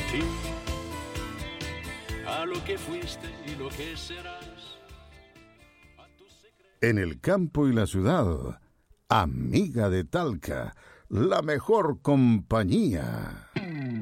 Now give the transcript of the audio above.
ti, a lo que fuiste y lo que serás. En el campo y la ciudad, amiga de Talca, la mejor compañía.